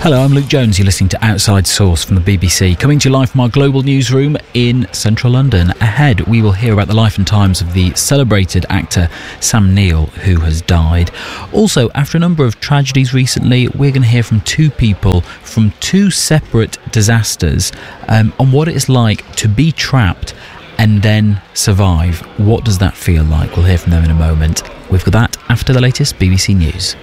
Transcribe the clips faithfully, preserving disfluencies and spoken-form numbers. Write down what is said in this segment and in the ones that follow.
Hello, I'm Luke Jones. You're listening to Outside Source from the B B C, coming to you live from our global newsroom in central London. Ahead, we will hear about the life and times of the celebrated actor Sam Neill, who has died. Also, after a number of tragedies recently, we're going to hear from two people from two separate disasters um, on what it is like to be trapped and then survive. What does that feel like? We'll hear from them in a moment. We've got that after the latest B B C News.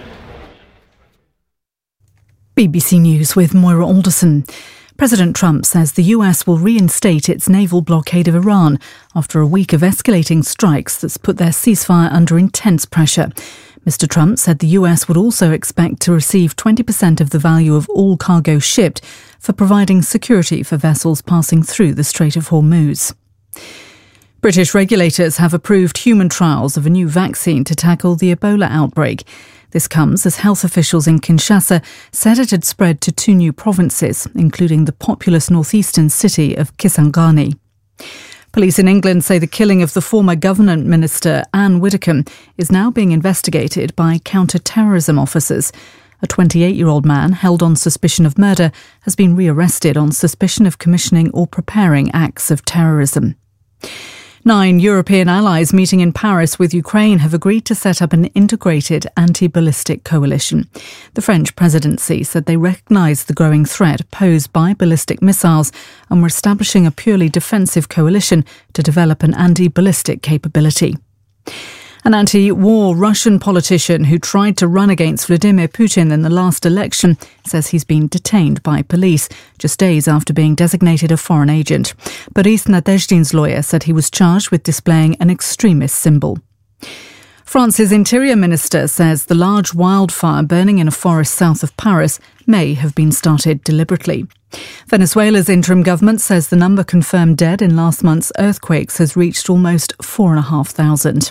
B B C News with Moira Alderson. President Trump says the U S will reinstate its naval blockade of Iran after a week of escalating strikes that's put their ceasefire under intense pressure. Mister Trump said the U S would also expect to receive twenty percent of the value of all cargo shipped for providing security for vessels passing through the Strait of Hormuz. British regulators have approved human trials of a new vaccine to tackle the Ebola outbreak. This comes as health officials in Kinshasa said it had spread to two new provinces, including the populous northeastern city of Kisangani. Police in England say the killing of the former government minister Anne Widdecombe is now being investigated by counter-terrorism officers. A twenty-eight-year-old man held on suspicion of murder has been rearrested on suspicion of commissioning or preparing acts of terrorism. Nine European allies meeting in Paris with Ukraine have agreed to set up an integrated anti-ballistic coalition. The French presidency said they recognise the growing threat posed by ballistic missiles and were establishing a purely defensive coalition to develop an anti-ballistic capability. An anti-war Russian politician who tried to run against Vladimir Putin in the last election says he's been detained by police just days after being designated a foreign agent. Boris Nadezdin's lawyer said he was charged with displaying an extremist symbol. France's interior minister says the large wildfire burning in a forest south of Paris may have been started deliberately. Venezuela's interim government says the number confirmed dead in last month's earthquakes has reached almost four and a half thousand.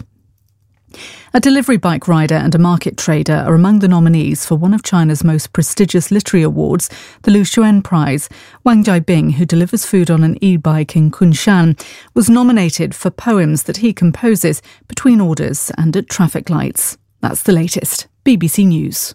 A delivery bike rider and a market trader are among the nominees for one of China's most prestigious literary awards, the Lu Xun Prize. Wang Jiabing, who delivers food on an e-bike in Kunshan, was nominated for poems that he composes between orders and at traffic lights. That's the latest. B B C News.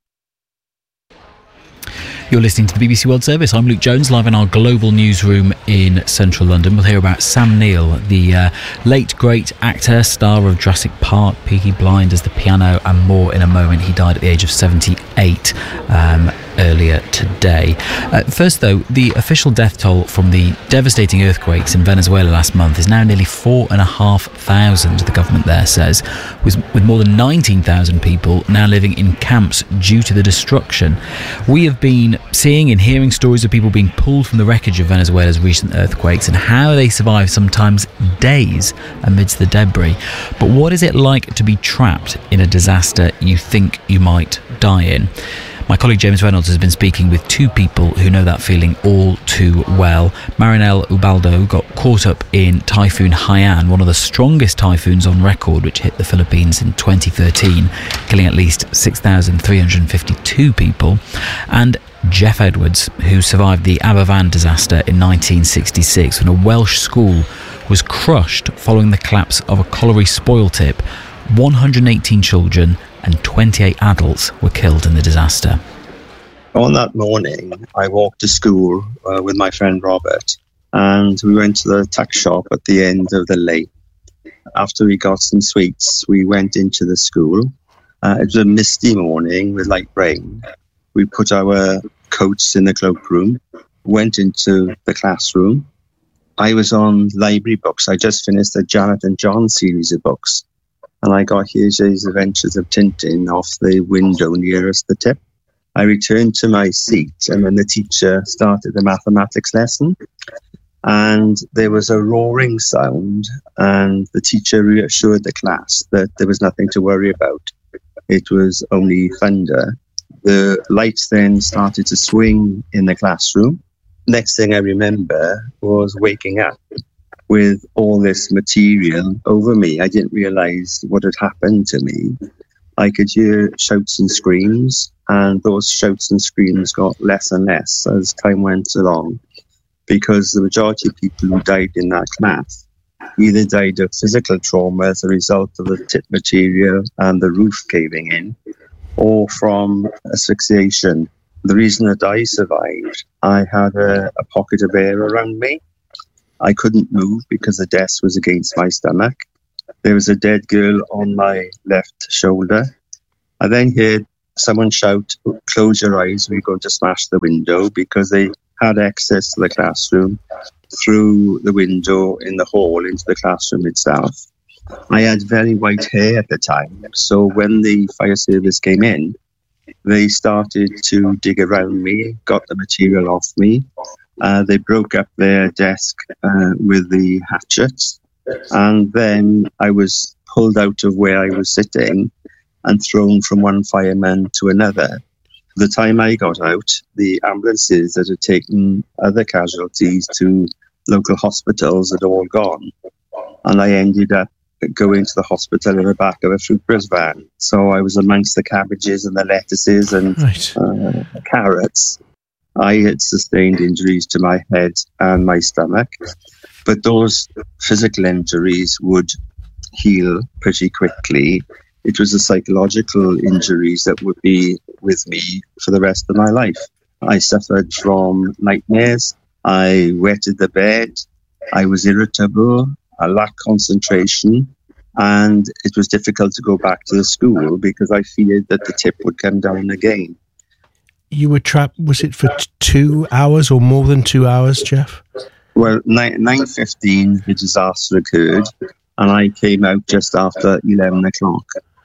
You're listening to the B B C World Service. I'm Luke Jones, live in our global newsroom in central London. We'll hear about Sam Neill, the uh, late great actor, star of Jurassic Park, Peaky Blinders, The Piano and more in a moment. He died at the age of seventy-eight um, earlier today. Uh, first though, the official death toll from the devastating earthquakes in Venezuela last month is now nearly four and a half thousand, the government there says, with, with more than nineteen thousand people now living in camps due to the destruction. We have been seeing and hearing stories of people being pulled from the wreckage of Venezuela's recent earthquakes and how they survive sometimes days amidst the debris. But what is it like to be trapped in a disaster you think you might die in? My colleague James Reynolds has been speaking with two people who know that feeling all too well. Marinel Ubaldo got caught up in Typhoon Haiyan, one of the strongest typhoons on record, which hit the Philippines in twenty thirteen, killing at least six thousand three hundred fifty-two people. And Jeff Edwards, who survived the Aberfan disaster in nineteen sixty-six when a Welsh school was crushed following the collapse of a colliery spoil tip. one hundred eighteen children and twenty-eight adults were killed in the disaster. On that morning, I walked to school uh, with my friend Robert, and we went to the tuck shop at the end of the lane. After we got some sweets, we went into the school. Uh, it was a misty morning with light rain. We put our coats in the cloakroom, went into the classroom. I was on library books. I just finished the Janet and John series of books, and I got Hergé's Adventures of Tintin off the window nearest the tip. I returned to my seat, and when the teacher started the mathematics lesson, and there was a roaring sound, and the teacher reassured the class that there was nothing to worry about. It was only thunder. The lights then started to swing in the classroom. Next thing I remember was waking up with all this material over me. I didn't realize what had happened to me. I could hear shouts and screams, and those shouts and screams got less and less as time went along, because the majority of people who died in that class either died of physical trauma as a result of the tip material and the roof caving in, or from asphyxiation the reason that I survived, I had a, a pocket of air around me. I couldn't move because the desk was against my stomach. There was a dead girl on my left shoulder. I then heard someone shout, "Close your eyes, we're going to smash the window," because they had access to the classroom through the window in the hall into the classroom itself. I had very white hair at the time, so when the fire service came in, they started to dig around me, got the material off me. Uh, they broke up their desk uh, with the hatchets, and then I was pulled out of where I was sitting and thrown from one fireman to another. The time I got out, the ambulances that had taken other casualties to local hospitals had all gone, and I ended up going to the hospital in the back of a fruit van. So I was amongst the cabbages and the lettuces and right. uh, carrots. I had sustained injuries to my head and my stomach, but those physical injuries would heal pretty quickly. It was the psychological injuries that would be with me for the rest of my life. I suffered from nightmares. I wetted the bed. I was irritable. I lacked concentration. And it was difficult to go back to the school because I feared that the tip would come down again. You were trapped, was it for t- two hours or more than two hours, Jeff? Well, nine fifteen, the disaster occurred, and I came out just after eleven o'clock.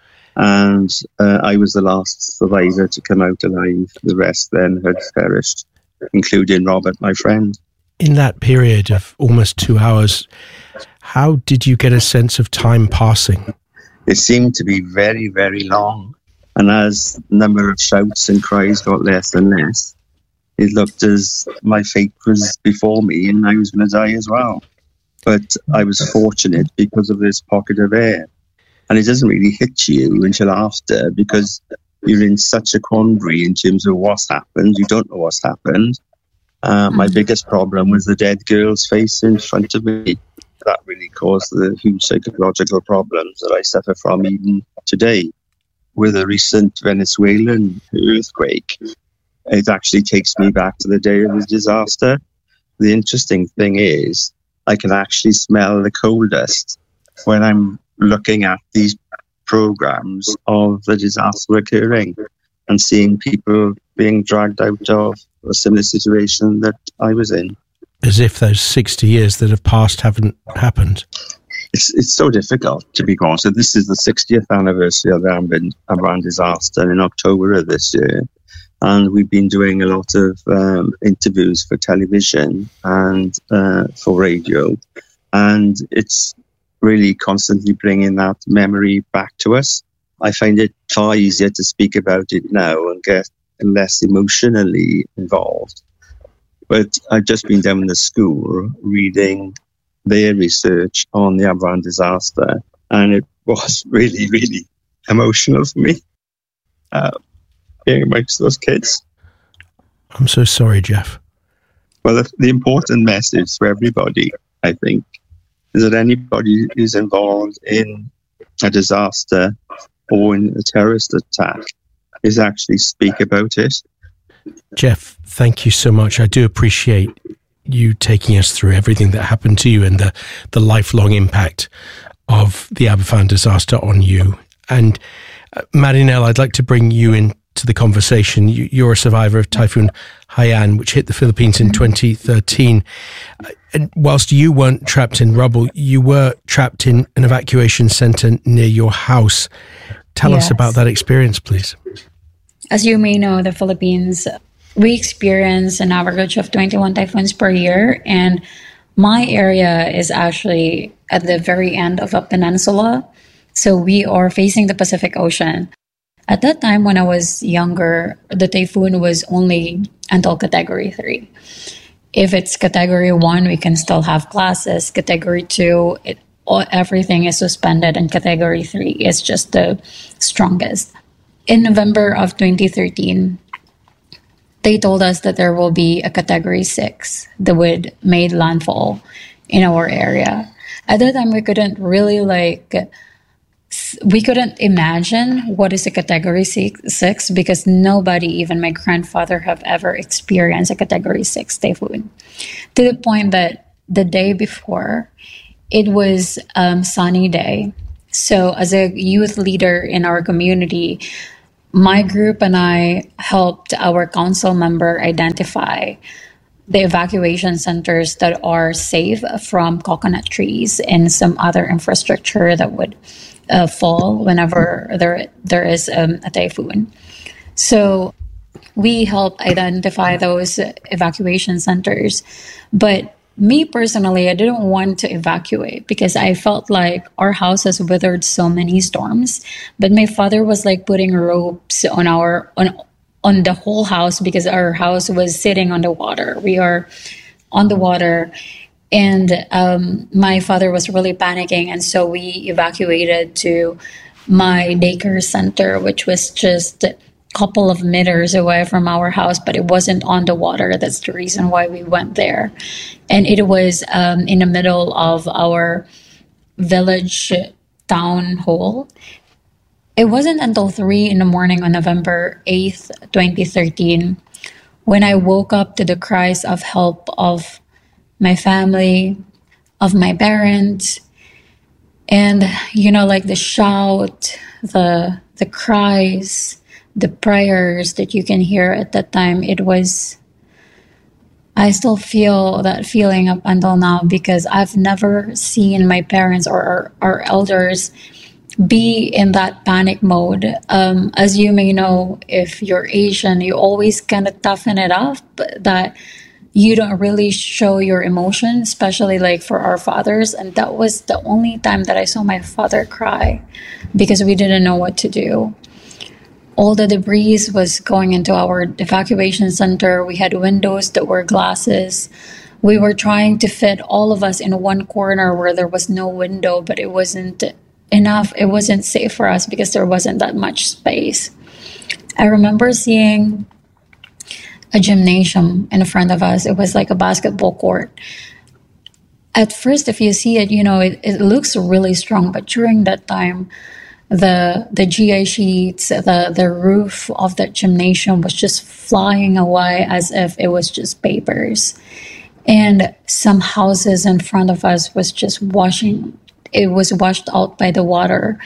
And uh, I was the last survivor to come out alive. The rest then had perished, including Robert, my friend. In that period of almost two hours, how did you get a sense of time passing? It seemed to be very, very long. And as the number of shouts and cries got less and less, it looked as my fate was before me and I was going to die as well. But I was fortunate because of this pocket of air. And it doesn't really hit you until after, because you're in such a quandary in terms of what's happened. You don't know what's happened. Uh, my biggest problem was the dead girl's face in front of me. That really caused the huge psychological problems that I suffer from even today. With a recent Venezuelan earthquake, it actually takes me back to the day of the disaster. The interesting thing is, I can actually smell the coal dust when I'm looking at these programs of the disaster occurring and seeing people being dragged out of a similar situation that I was in. As if those sixty years that have passed haven't happened. It's it's so difficult, to be honest. So this is the sixtieth anniversary of the Amban disaster in October of this year. And we've been doing a lot of um, interviews for television and uh, for radio. And it's really constantly bringing that memory back to us. I find it far easier to speak about it now and get less emotionally involved. But I've just been down in the school reading their research on the Amban disaster, and it was really, really emotional for me, uh, being amongst those kids. I'm so sorry, Jeff. Well, the, the important message for everybody, I think, is that anybody who's involved in a disaster or in a terrorist attack is actually speak about it. Jeff, thank you so much. I do appreciate you taking us through everything that happened to you and the, the lifelong impact of the Aberfan disaster on you. And uh, Marinelle, I'd like to bring you into the conversation. You, you're a survivor of Typhoon Haiyan, which hit the Philippines in twenty thirteen. Uh, and whilst you weren't trapped in rubble, you were trapped in an evacuation centre near your house. Tell yes. us about that experience, please. As you may know, the Philippines, we experience an average of twenty-one typhoons per year, and my area is actually at the very end of a peninsula, so we are facing the Pacific Ocean. At that time, when I was younger, the typhoon was only until Category three. If it's Category one, we can still have classes. Category two, it, all, everything is suspended, and Category three is just the strongest. In November of twenty thirteen, they told us that there will be a Category six that would made landfall in our area. At that time, we couldn't really like we couldn't imagine what is a category six because nobody, even my grandfather, have ever experienced a category six typhoon. To the point that the day before, it was a um, sunny day. So as a youth leader in our community, my group and I helped our council member identify the evacuation centers that are safe from coconut trees and some other infrastructure that would uh, fall whenever there there is um, a typhoon. So we helped identify those evacuation centers. But me personally, I didn't want to evacuate because I felt like our house has weathered so many storms. But my father was like putting ropes on our on on the whole house because our house was sitting on the water. We are on the water. And um, my father was really panicking. And so we evacuated to my daycare center, which was just a couple of meters away from our house, but it wasn't on the water. That's the reason why we went there. And it was um, in the middle of our village town hall. It wasn't until three in the morning on November eighth, twenty thirteen, when I woke up to the cries of help of my family, of my parents, and, you know, like the shout, the the cries, the prayers that you can hear at that time. It was, I still feel that feeling up until now because I've never seen my parents or our, our elders be in that panic mode. Um, as you may know, if you're Asian, you always kind of toughen it up, but that you don't really show your emotion, especially like for our fathers. And that was the only time that I saw my father cry because we didn't know what to do. All the debris was going into our evacuation center. We had windows that were glasses. We were trying to fit all of us in one corner where there was no window, but it wasn't enough. It wasn't safe for us because there wasn't that much space. I remember seeing a gymnasium in front of us. It was like a basketball court. At first, if you see it, you know, it, it looks really strong. But during that time, the the G I sheets, the, the roof of that gymnasium was just flying away as if it was just papers. And some houses in front of us was just washing, it was washed out by the water.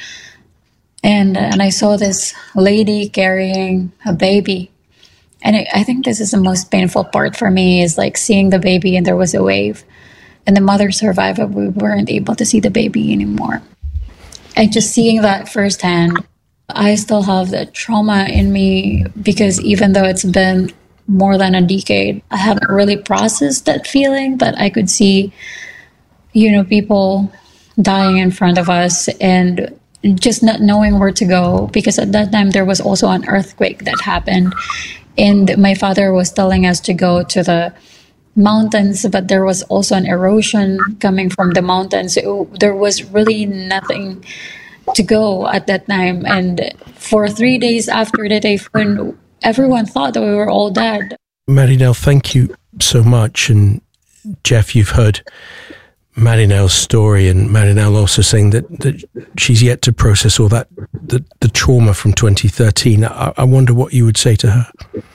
And, and I saw this lady carrying a baby. And it, I think this is the most painful part for me is like seeing the baby and there was a wave and the mother survived, but we weren't able to see the baby anymore. And just seeing that firsthand, I still have that trauma in me because even though it's been more than a decade, I haven't really processed that feeling that I could see, you know, people dying in front of us and just not knowing where to go because at that time there was also an earthquake that happened. And my father was telling us to go to the mountains, but there was also an erosion coming from the mountains. It, there was really nothing to go at that time. And for three days after the typhoon, everyone thought that we were all dead. Marinelle, thank you so much. And Jeff, you've heard Marinelle's story, and Marinelle also saying that, that she's yet to process all that, the, the trauma from twenty thirteen. I, I wonder what you would say to her.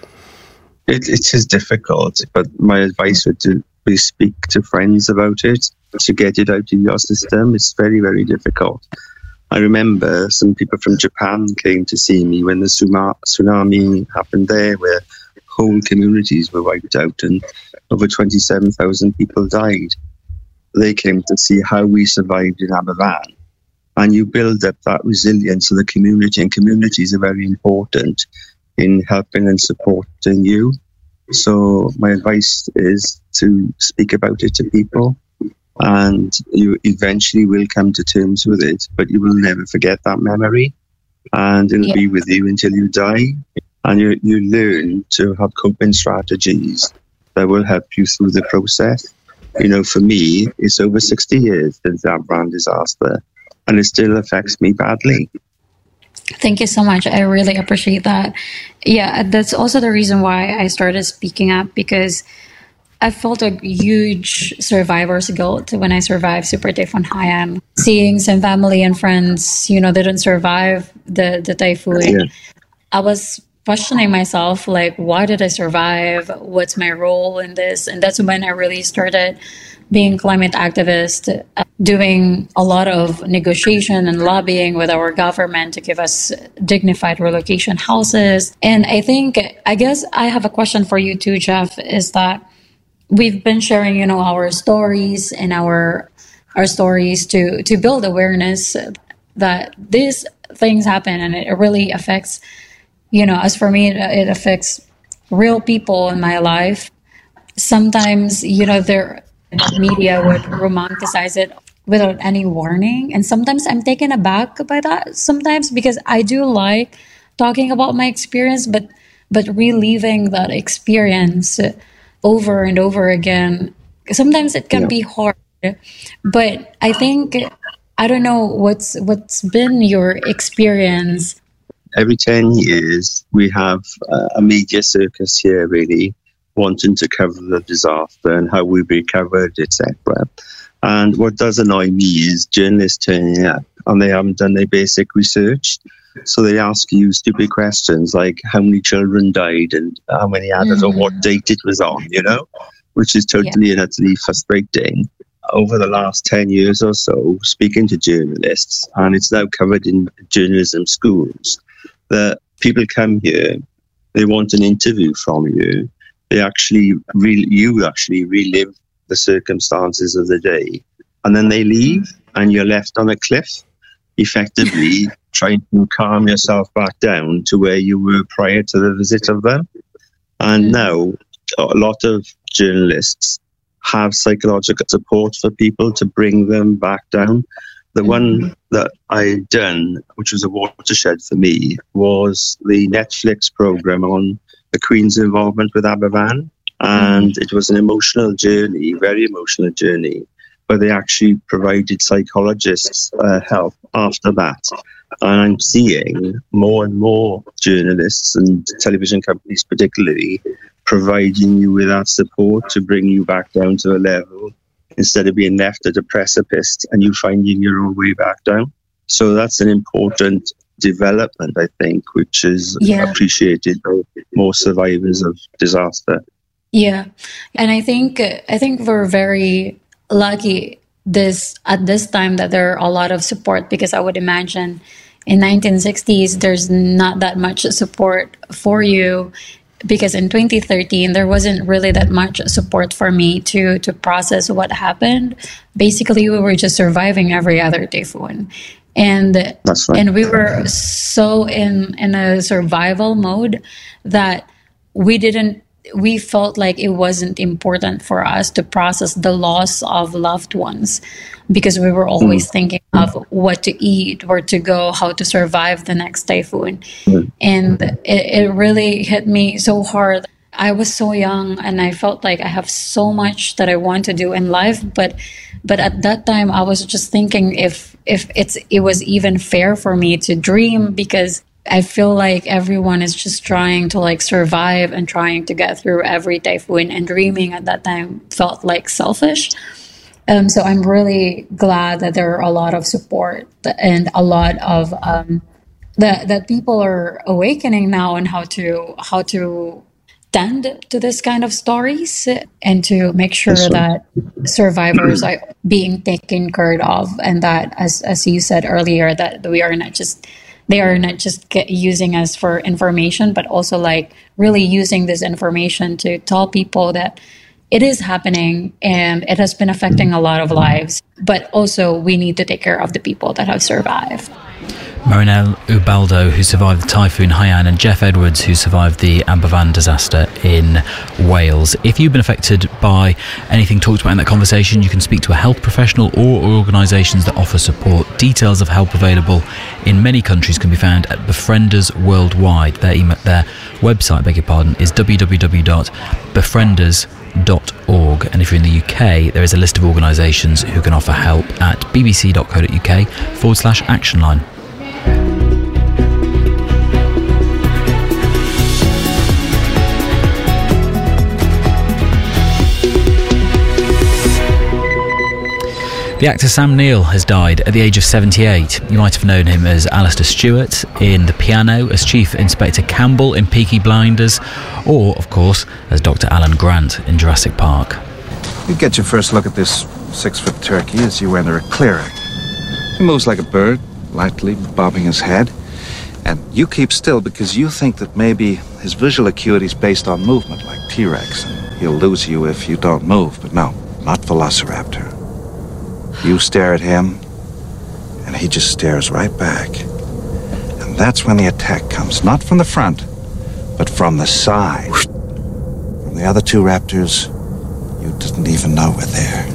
It, it is difficult, but my advice would to be speak to friends about it, to get it out of your system. It's very, very difficult. I remember some people from Japan came to see me when the tsunami happened there, where whole communities were wiped out and over twenty-seven thousand people died. They came to see how we survived in Aberfan. And you build up that resilience of the community, and communities are very important in helping and supporting you. So my advice is to speak about it to people, and you eventually will come to terms with it, but you will never forget that memory, and it'll yeah. be with you until you die. And you, you learn to have coping strategies that will help you through the process. You know, for me, it's over sixty years since the Aberfan disaster, and it still affects me badly. Thank you so much. I really appreciate that. Yeah, that's also the reason why I started speaking up, because I felt a huge survivor's guilt when I survived Super Typhoon Haiyan. Seeing some family and friends, you know, didn't survive the, the typhoon. Yeah. I was questioning myself, like, why did I survive? What's my role in this? And that's when I really started being climate activist, uh, doing a lot of negotiation and lobbying with our government to give us dignified relocation houses. And I think, I guess I have a question for you too, Jeff, is that we've been sharing, you know, our stories and our our stories to, to build awareness that these things happen, and it really affects, you know, as for me, it, it affects real people in my life. Sometimes, you know, there media would romanticize it without any warning. And sometimes I'm taken aback by that sometimes, because I do like talking about my experience, but but reliving that experience over and over again, sometimes it can yeah. be hard. But I think, I don't know, what's what's been your experience? Every ten years, we have a media circus here, really, wanting to cover the disaster and how we recovered, et cetera. And what does annoy me is journalists turning up and they haven't done their basic research. So they ask you stupid questions like how many children died and how many adults mm-hmm. or what date it was on, you know, which is totally yeah. and utterly frustrating. Over the last ten years or so, speaking to journalists, and it's now covered in journalism schools, that people come here, they want an interview from you. They actually, re- you actually relive the circumstances of the day, and then they leave, and you're left on a cliff, effectively trying to calm yourself back down to where you were prior to the visit of them. And now, a lot of journalists have psychological support for people to bring them back down. The one that I had done, which was a watershed for me, was the Netflix program on the Queen's involvement with Aberfan. And it was an emotional journey, very emotional journey, where they actually provided psychologists uh, help after that. And I'm seeing more and more journalists and television companies particularly providing you with that support to bring you back down to a level instead of being left at a precipice and you finding your own way back down. So that's an important development, I think, which is yeah. appreciated by more survivors of disaster. Yeah, and I think I think we're very lucky this at this time that there are a lot of support, because I would imagine in nineteen sixties there's not that much support for you, because in twenty thirteen there wasn't really that much support for me to to process what happened. Basically, we were just surviving every other typhoon. And That's right. and we were so in in a survival mode that we didn't we felt like it wasn't important for us to process the loss of loved ones, because we were always mm. thinking of what to eat, where to go, how to survive the next typhoon. Mm. And it, it really hit me so hard. I was so young and I felt like I have so much that I want to do in life, but but at that time I was just thinking if if it's it was even fair for me to dream, because I feel like everyone is just trying to like survive and trying to get through every typhoon, and dreaming at that time felt like selfish. Um, so I'm really glad that there are a lot of support and a lot of um, that that people are awakening now on how to how to tend to this kind of stories and to make sure yes, that survivors are being taken care of, and that, as as you said earlier, that we are not just they are not just get, using us for information, but also like really using this information to tell people that it is happening and it has been affecting a lot of lives, but also we need to take care of the people that have survived. Marinelle Ubaldo, who survived the Typhoon Haiyan, and Jeff Edwards, who survived the Aberfan disaster in Wales. If you've been affected by anything talked about in that conversation, you can speak to a health professional or organisations that offer support. Details of help available in many countries can be found at Befrienders Worldwide. Their, email, their website, beg your pardon, is w w w dot befrienders dot org. And if you're in the U K, there is a list of organisations who can offer help at bbc.co.uk forward slash action line. The actor Sam Neill has died at the age of seventy-eight. You might have known him as Alistair Stewart in The Piano, as Chief Inspector Campbell in Peaky Blinders, or, of course, as Doctor Alan Grant in Jurassic Park. You get your first look at this six-foot turkey as you enter a clearing. He moves like a bird, lightly bobbing his head. And you keep still because you think that maybe his visual acuity is based on movement, like T-Rex, and he'll lose you if you don't move. But no, not Velociraptor. You stare at him, and he just stares right back. And that's when the attack comes, not from the front, but from the side. From the other two raptors, you didn't even know were there.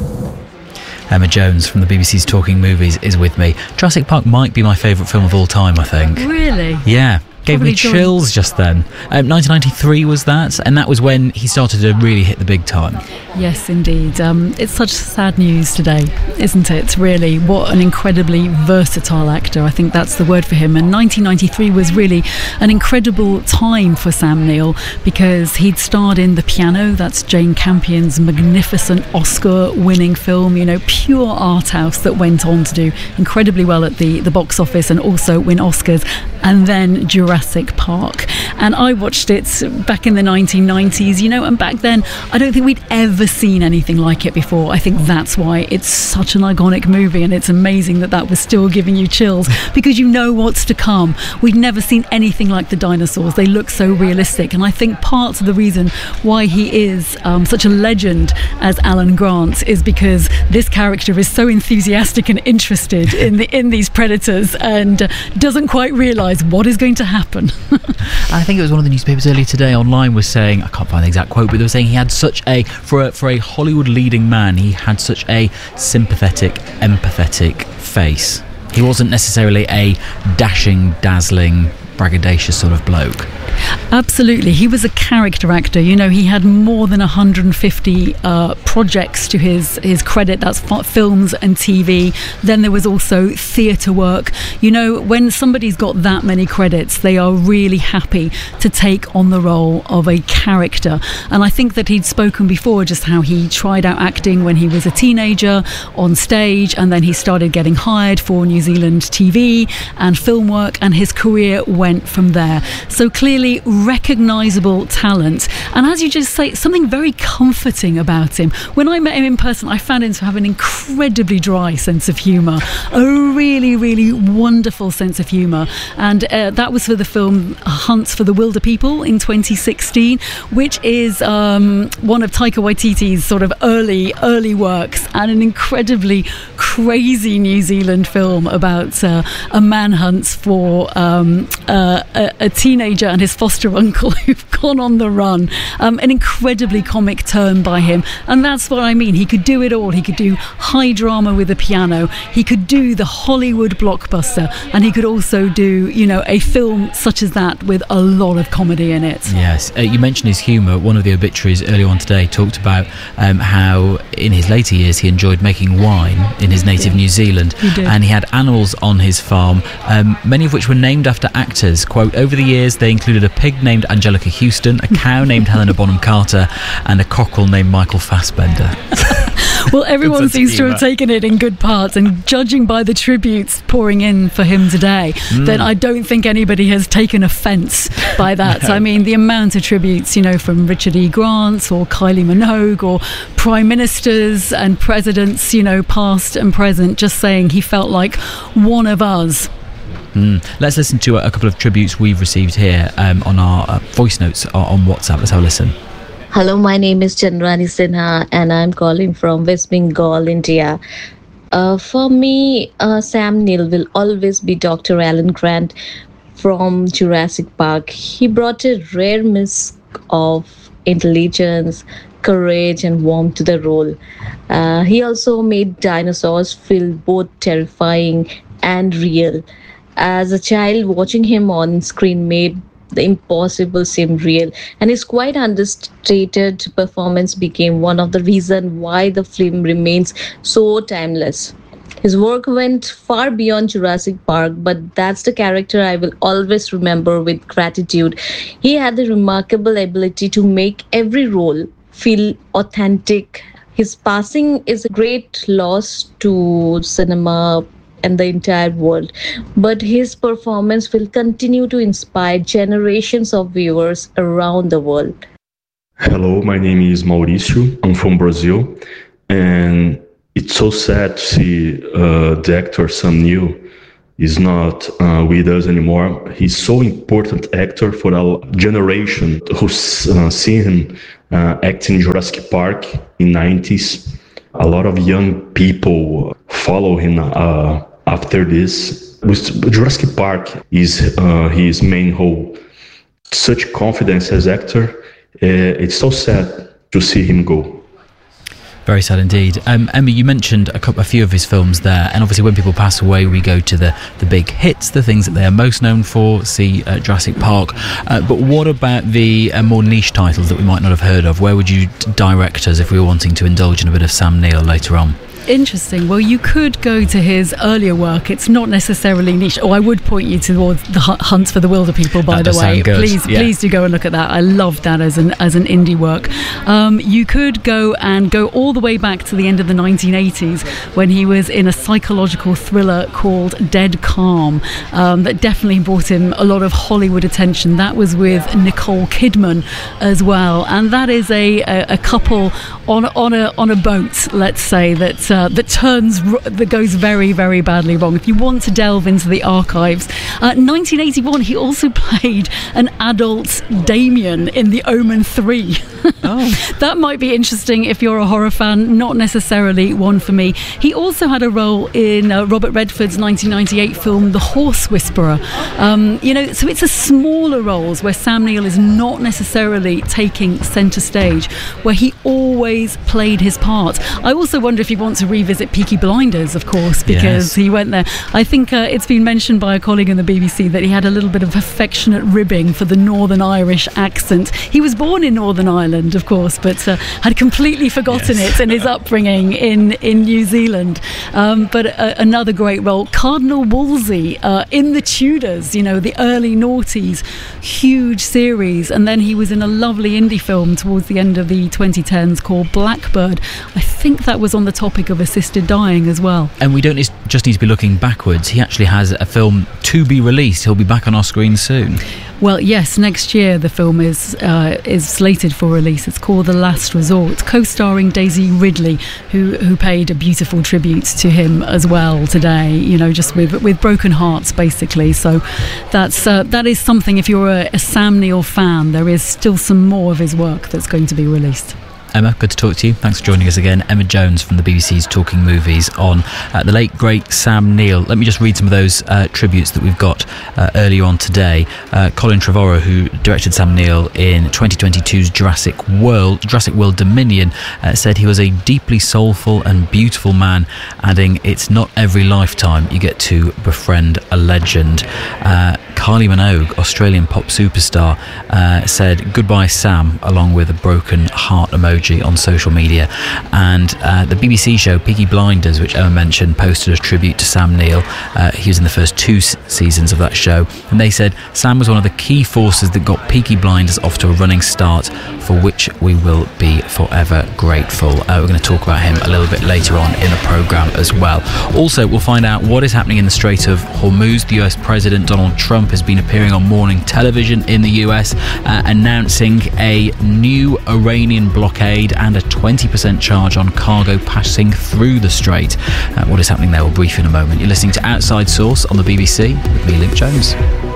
Emma Jones from the B B C's Talking Movies is with me. Jurassic Park might be my favourite film of all time, I think. Really? Yeah. Gave Probably me chills joined. just then. Um, nineteen ninety-three was that, and that was when he started to really hit the big time. Yes, indeed. Um, it's such sad news today, isn't it? Really, what an incredibly versatile actor. I think that's the word for him. And nineteen ninety-three was really an incredible time for Sam Neill because he'd starred in The Piano. That's Jane Campion's magnificent Oscar-winning film. You know, pure art house that went on to do incredibly well at the the box office and also win Oscars. And then Jurassic Park. And I watched it back in the nineteen nineties, you know, and back then I don't think we'd ever seen anything like it before. I think that's why it's such an iconic movie, and it's amazing that that was still giving you chills because you know what's to come. We'd never seen anything like the dinosaurs. They look so realistic, and I think part of the reason why he is um, such a legend as Alan Grant is because this character is so enthusiastic and interested in the in these predators and uh, doesn't quite realise what is going to happen. I think it was one of the newspapers earlier today online was saying, I can't find the exact quote, but they were saying he had such a, for a, for a Hollywood leading man, he had such a sympathetic, empathetic face. He wasn't necessarily a dashing, dazzling, braggadocious sort of bloke. Absolutely. He was a character actor. You know, he had more than one hundred fifty uh, projects to his, his credit. That's f- films and T V. Then there was also theatre work. You know, when somebody's got that many credits, they are really happy to take on the role of a character. And I think that he'd spoken before just how he tried out acting when he was a teenager on stage, and then he started getting hired for New Zealand T V and film work, and his career went from there. So clearly recognisable talent, and as you just say, something very comforting about him. When I met him in person, I found him to have an incredibly dry sense of humour, a really really wonderful sense of humour, and uh, that was for the film Hunts for the Wilder People in twenty sixteen, which is um, one of Taika Waititi's sort of early early works, and an incredibly crazy New Zealand film about uh, a man hunts for um, uh, a, a teenager and his foster uncle who've gone on the run. Um, an incredibly comic turn by him, and that's what I mean. He could do it all. He could do high drama with a piano, he could do the Hollywood blockbuster, and he could also do, you know, a film such as that with a lot of comedy in it. Yes, uh, you mentioned his humour. One of the obituaries earlier on today talked about um, how in his later years he enjoyed making wine in his native New Zealand, He did. and he had animals on his farm, um, many of which were named after actors. Quote, over the years they included a pig named Angelica Houston, a cow named Helena Bonham Carter, and a cockerel named Michael Fassbender. Well, everyone Good sense of seems to humour. have taken it in good parts, and judging by the tributes pouring in for him today, Mm. then I don't think anybody has taken offence by that. No. I mean, the amount of tributes, you know, from Richard E. Grant or Kylie Minogue or prime ministers and presidents, you know, past and present, just saying he felt like one of us. Mm. Let's listen to a, a couple of tributes we've received here um, on our uh, voice notes on, on WhatsApp. Let's have a listen. Hello, my name is Chandrani Sinha and I'm calling from West Bengal, India. Uh, for me, uh, Sam Neill will always be Doctor Alan Grant from Jurassic Park. He brought a rare mix of intelligence, courage and warmth to the role. Uh, he also made dinosaurs feel both terrifying and real. As a child, watching him on screen made the impossible seem real, and his quite understated performance became one of the reasons why the film remains so timeless. His work went far beyond Jurassic Park, but that's the character I will always remember with gratitude. He had the remarkable ability to make every role feel authentic. His passing is a great loss to cinema and the entire world, but his performance will continue to inspire generations of viewers around the world. Hello, my name is Mauricio. I'm from Brazil, and it's so sad to see uh, the actor Sam Neill is not uh, with us anymore. He's so important actor for our generation who's uh, seen him uh, act in Jurassic Park in nineties. A lot of young people follow him uh, after this. With Jurassic Park is uh, his main role. Such confidence as actor. Uh, it's so sad to see him go. Very sad indeed. Um, Emma, you mentioned a, couple, a few of his films there, and obviously when people pass away, we go to the, the big hits, the things that they are most known for, see uh, Jurassic Park. Uh, but what about the uh, more niche titles that we might not have heard of? Where would you direct us if we were wanting to indulge in a bit of Sam Neill later on? Interesting. Well, you could go to his earlier work. It's not necessarily niche. Oh, I would point you towards the Hunt for the Wilder People, by that the way. Please, yeah. please do go and look at that. I loved that as an as an indie work. Um, you could go and go all the way back to the end of the nineteen eighties when he was in a psychological thriller called Dead Calm. Um, that definitely brought him a lot of Hollywood attention. That was with Nicole Kidman as well, and that is a a, a couple on on a on a boat. Let's say that. Uh, that turns that goes very very badly wrong. If you want to delve into the archives, uh, nineteen eighty-one he also played an adult Damien in The Omen three. Oh. That might be interesting if you're a horror fan. Not necessarily one for me. He also had a role in uh, Robert Redford's nineteen ninety-eight film The Horse Whisperer. Um, you know, so it's a smaller roles where Sam Neill is not necessarily taking centre stage, where he always played his part. I also wonder if you want to revisit Peaky Blinders, of course, because yes. he went there. I think uh, it's been mentioned by a colleague in the B B C that he had a little bit of affectionate ribbing for the Northern Irish accent. He was born in Northern Ireland, of course, but uh, had completely forgotten yes. it in his upbringing in, in New Zealand. Um, but uh, another great role, Cardinal Wolsey uh, in The Tudors, you know, the early noughties, huge series. And then he was in a lovely indie film towards the end of the twenty tens called Blackbird. I think that was on the topic of assisted dying as well. And we don't just need to be looking backwards. He actually has a film to be released. He'll be back on our screen soon. Well, yes, next year the film is uh, is slated for release. It's called The Last Resort, co-starring Daisy Ridley, who who paid a beautiful tribute to him as well today. You know, just with with broken hearts, basically. So that's uh, that is something. If you're a, a Sam Neill fan, there is still some more of his work that's going to be released. Emma, good to talk to you. Thanks for joining us again. Emma Jones from the B B C's Talking Movies on uh, the late, great Sam Neill. Let me just read some of those uh, tributes that we've got uh, earlier on today. Uh, Colin Trevorrow, who directed Sam Neill in twenty twenty-two's Jurassic World, Jurassic World Dominion, uh, said he was a deeply soulful and beautiful man, adding, "It's not every lifetime you get to befriend a legend." Uh, Kylie Minogue, Australian pop superstar, uh, said, "Goodbye, Sam," along with a broken heart emoji on social media. And uh, the B B C show Peaky Blinders, which Emma mentioned, posted a tribute to Sam Neill. Uh, he was in the first two s- seasons of that show, and they said Sam was one of the key forces that got Peaky Blinders off to a running start, for which we will be forever grateful. Uh, we're going to talk about him a little bit later on in the programme as well. Also, we'll find out what is happening in the Strait of Hormuz. The U S President Donald Trump has been appearing on morning television in the U S, uh, announcing a new Iranian blockade and a twenty percent charge on cargo passing through the strait. Uh, what is happening there? We'll brief you in a moment. You're listening to Outside Source on the B B C with me, Luke Jones.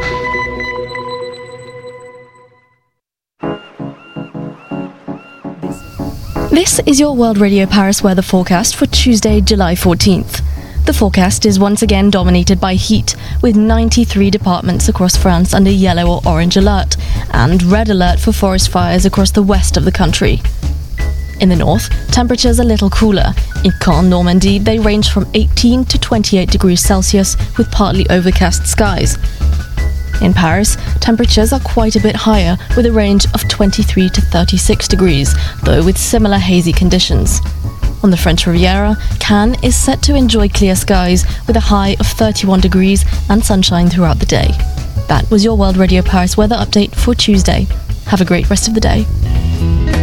This is your World Radio Paris weather forecast for Tuesday, July fourteenth. The forecast is once again dominated by heat, with ninety-three departments across France under yellow or orange alert, and red alert for forest fires across the west of the country. In the north, temperatures a little cooler. In Caen, Normandy, they range from eighteen to twenty-eight degrees Celsius with partly overcast skies. In Paris, temperatures are quite a bit higher, with a range of twenty-three to thirty-six degrees, though with similar hazy conditions. On the French Riviera, Cannes is set to enjoy clear skies with a high of thirty-one degrees and sunshine throughout the day. That was your World Radio Paris weather update for Tuesday. Have a great rest of the day.